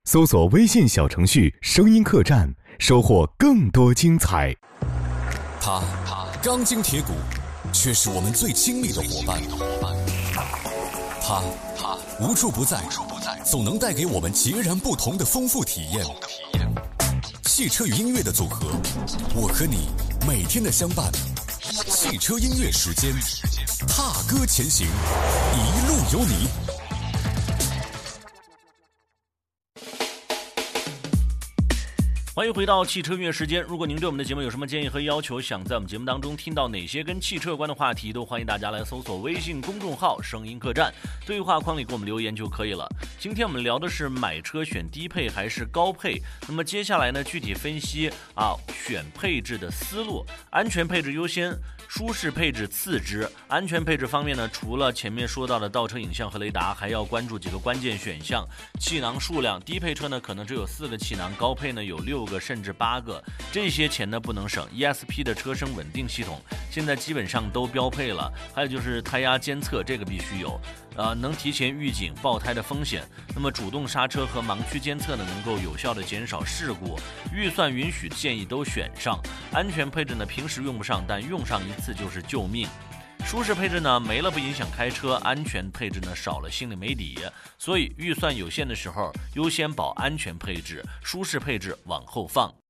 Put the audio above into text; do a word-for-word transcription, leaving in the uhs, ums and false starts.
搜索微信小程序声音客栈，收获更多精彩。 他钢筋铁骨，却是我们最亲密的伙伴。他无处不在，总能带给我们截然不同的丰富体验。汽车与音乐的组合，我和你每天的相伴。汽车音乐时间，踏歌前行，一路有你。 欢迎回到汽车音乐时间。如果您对我们的节目有什么建议和要求，想在我们节目当中听到哪些跟汽车有关的话题，都欢迎大家来搜索微信公众号声音客栈，对话框里给我们留言就可以了。今天我们聊的是买车选低配还是高配，那么接下来呢，具体分析啊选配置的思路。安全配置优先，舒适配置次之。安全配置方面呢，除了前面说到的倒车影像和雷达，还要关注几个关键选项：气囊数量。低配车呢可能只有四个气囊，高配呢有六个甚至八个，这些钱呢不能省。 E S P 的车身稳定系统现在基本上都标配了，还有就是胎压监测，这个必须有，呃，能提前预警爆胎的风险。那么主动刹车和盲区监测呢，能够有效的减少事故。预算允许，建议都选上。安全配置呢，平时用不上，但用上一次就是救命。舒适配置呢没了不影响开车，安全配置呢少了心里没底，所以预算有限的时候优先保安全配置，舒适配置往后放。